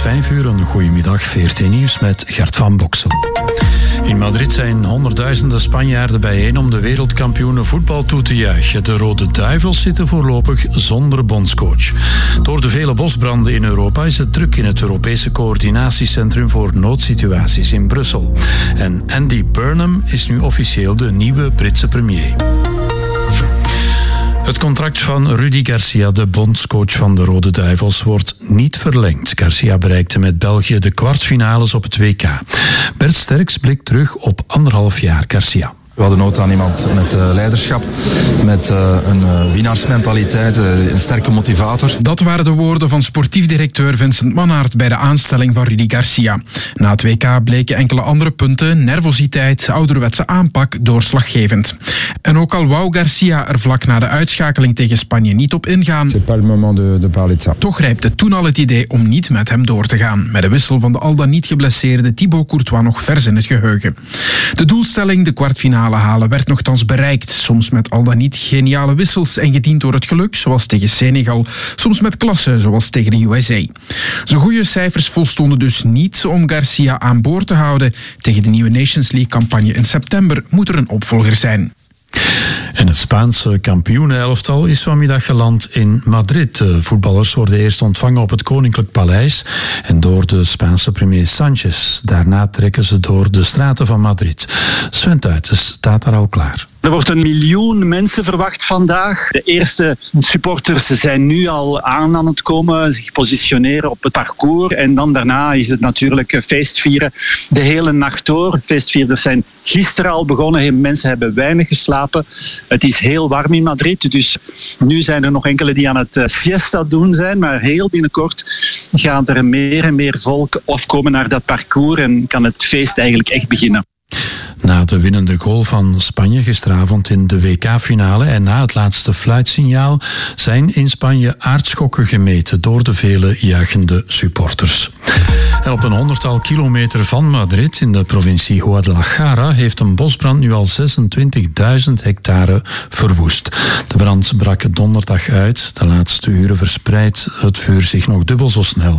5 uur, een goedemiddag, VRT Nieuws met Gert van Boksel. In Madrid zijn honderdduizenden Spanjaarden bijeen om de wereldkampioenen voetbal toe te juichen. De Rode Duivels zitten voorlopig zonder bondscoach. Door de vele bosbranden in Europa is het druk in het Europese coördinatiecentrum voor noodsituaties in Brussel. En Andy Burnham is nu officieel de nieuwe Britse premier. Het contract van Rudi Garcia, de bondscoach van de Rode Duivels, wordt niet verlengd. Garcia bereikte met België de kwartfinales op het WK. Bert Sterks blikt terug op 1,5 jaar Garcia. We hadden nood aan iemand met leiderschap, met een winnaarsmentaliteit, een sterke motivator. Dat waren de woorden van sportief directeur Vincent Mannaert bij de aanstelling van Rudi Garcia. Na het WK bleken enkele andere punten, nervositeit, ouderwetse aanpak, doorslaggevend. En ook al wou Garcia er vlak na de uitschakeling tegen Spanje niet op ingaan, c'est pas le moment de parler de ça. Toch grijpte toen al het idee om niet met hem door te gaan. Met de wissel van de al dan niet geblesseerde Thibaut Courtois nog vers in het geheugen. De doelstelling, de kwartfinale halen, werd nogthans bereikt. Soms met al dan niet geniale wissels en gediend door het geluk, zoals tegen Senegal. Soms met klasse, zoals tegen de USA. Zijn goede cijfers volstonden dus niet om Garcia aan boord te houden. Tegen de nieuwe Nations League-campagne in september moet er een opvolger zijn. En het Spaanse kampioenenelftal is vanmiddag geland in Madrid. De voetballers worden eerst ontvangen op het Koninklijk Paleis en door de Spaanse premier Sánchez. Daarna trekken ze door de straten van Madrid. Sven Tuitens staat daar al klaar. Er wordt 1 miljoen mensen verwacht vandaag. De eerste supporters zijn nu al aan het komen, zich positioneren op het parcours. En dan daarna is het natuurlijk feestvieren de hele nacht door. Feestvierders zijn gisteren al begonnen. Mensen hebben weinig geslapen. Het is heel warm in Madrid. Dus nu zijn er nog enkele die aan het siesta doen zijn. Maar heel binnenkort gaat er meer en meer volk afkomen naar dat parcours. En kan het feest eigenlijk echt beginnen. Na de winnende goal van Spanje gisteravond in de WK-finale en na het laatste fluitsignaal zijn in Spanje aardschokken gemeten door de vele juichende supporters. En op een 100-tal kilometer van Madrid in de provincie Guadalajara heeft een bosbrand nu al 26.000 hectare verwoest. De brand brak donderdag uit. De laatste uren verspreidt het vuur zich nog dubbel zo snel.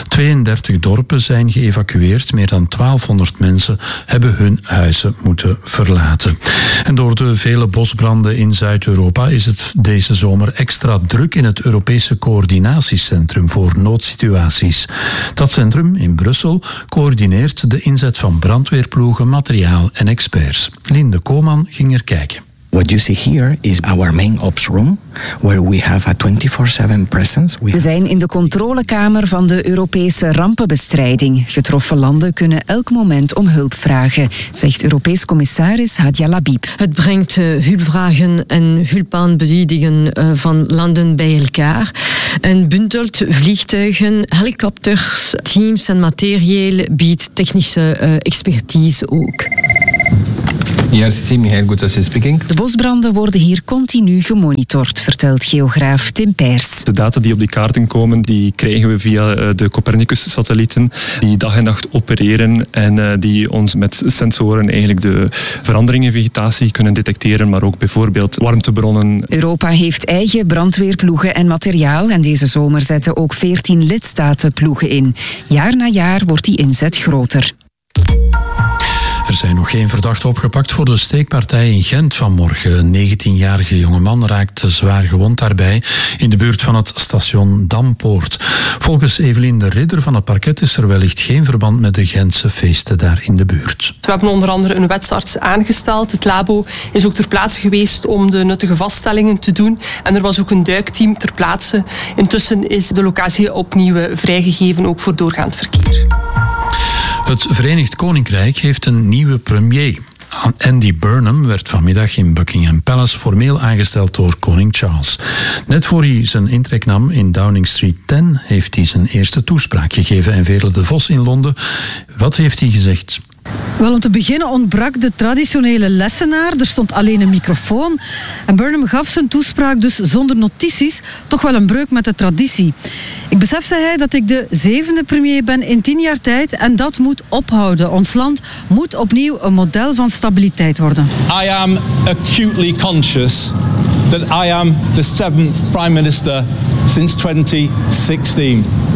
32 dorpen zijn geëvacueerd. Meer dan 1200 mensen hebben hun huizen moeten verlaten. En door de vele bosbranden in Zuid-Europa is het deze zomer extra druk in het Europese coördinatiecentrum voor noodsituaties. Dat centrum in Brussel coördineert de inzet van brandweerploegen, materiaal en experts. Linde Koman ging er kijken. What you see here is our main ops room, where we have a 24/7 presence. We zijn in de controlekamer van de Europese rampenbestrijding. Getroffen landen kunnen elk moment om hulp vragen, zegt Europees commissaris Hadja Labib. Het brengt hulpvragen en hulpaanbiedingen van landen bij elkaar en bundelt vliegtuigen, helikopters, teams en materieel, biedt technische expertise ook. De bosbranden worden hier continu gemonitord, vertelt geograaf Tim Peers. De data die op die kaarten komen, die krijgen we via de Copernicus-satellieten, die dag en nacht opereren en die ons met sensoren eigenlijk de veranderingen in vegetatie kunnen detecteren, maar ook bijvoorbeeld warmtebronnen. Europa heeft eigen brandweerploegen en materiaal en deze zomer zetten ook 14 lidstaten ploegen in. Jaar na jaar wordt die inzet groter. Er zijn nog geen verdachten opgepakt voor de steekpartij in Gent vanmorgen. Een 19-jarige jongeman raakte zwaar gewond daarbij in de buurt van het station Dampoort. Volgens Evelien de Ridder van het parket is er wellicht geen verband met de Gentse feesten daar in de buurt. We hebben onder andere een wetsarts aangesteld. Het labo is ook ter plaatse geweest om de nuttige vaststellingen te doen. En er was ook een duikteam ter plaatse. Intussen is de locatie opnieuw vrijgegeven, ook voor doorgaand verkeer. Het Verenigd Koninkrijk heeft een nieuwe premier. Andy Burnham werd vanmiddag in Buckingham Palace formeel aangesteld door koning Charles. Net voor hij zijn intrek nam in Downing Street 10 heeft hij zijn eerste toespraak gegeven en Veerle de Vos in Londen. Wat heeft hij gezegd? Wel, om te beginnen ontbrak de traditionele lessenaar. Er stond alleen een microfoon. En Burnham gaf zijn toespraak dus zonder notities, toch wel een breuk met de traditie. Ik besef, zei hij, dat ik de 7e premier ben in 10 jaar tijd en dat moet ophouden. Ons land moet opnieuw een model van stabiliteit worden. I am acutely conscious that I am the 7th prime minister since 2016.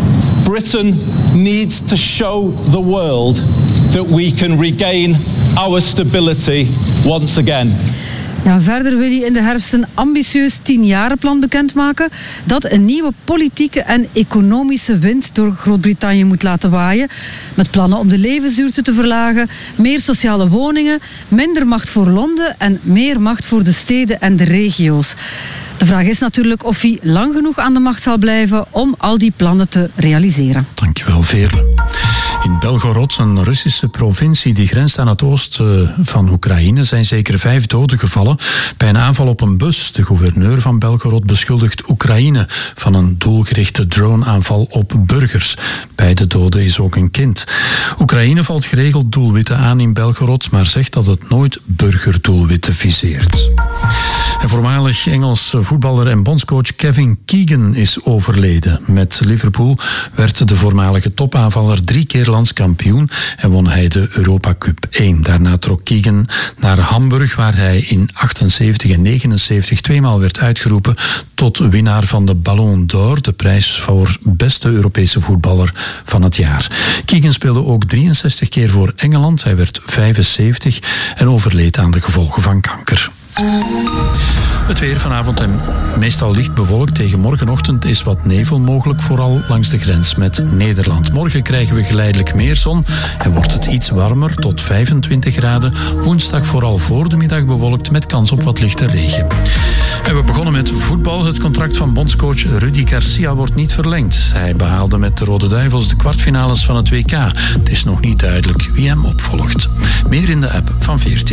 Britain needs to show the world that we can regain our stability once again. Ja, verder wil hij in de herfst een ambitieus 10-jarenplan bekendmaken dat een nieuwe politieke en economische wind door Groot-Brittannië moet laten waaien. Met plannen om de levensduur te verlagen, meer sociale woningen, minder macht voor Londen en meer macht voor de steden en de regio's. De vraag is natuurlijk of hij lang genoeg aan de macht zal blijven om al die plannen te realiseren. Dankjewel, Veerle. In Belgorod, een Russische provincie die grenst aan het oosten van Oekraïne, zijn zeker 5 doden gevallen bij een aanval op een bus. De gouverneur van Belgorod beschuldigt Oekraïne van een doelgerichte droneaanval op burgers. Bij de doden is ook een kind. Oekraïne valt geregeld doelwitten aan in Belgorod, maar zegt dat het nooit burgerdoelwitten viseert. En voormalig Engels voetballer en bondscoach Kevin Keegan is overleden. Met Liverpool werd de voormalige topaanvaller 3 keer landskampioen en won hij de Europa Cup 1. Daarna trok Keegan naar Hamburg, waar hij in 78 en 79 tweemaal werd uitgeroepen tot winnaar van de Ballon d'Or, de prijs voor beste Europese voetballer van het jaar. Keegan speelde ook 63 keer voor Engeland. Hij werd 75 en overleed aan de gevolgen van kanker. Het weer vanavond en meestal licht bewolkt. Tegen morgenochtend is wat nevel mogelijk, vooral langs de grens met Nederland. Morgen krijgen we geleidelijk meer zon en wordt het iets warmer, tot 25 graden. Woensdag vooral voor de middag bewolkt met kans op wat lichte regen. En we begonnen met voetbal. Het contract van bondscoach Rudi Garcia wordt niet verlengd. Hij behaalde met de Rode Duivels de kwartfinales van het WK. Het is nog niet duidelijk wie hem opvolgt. Meer in de app van VRT.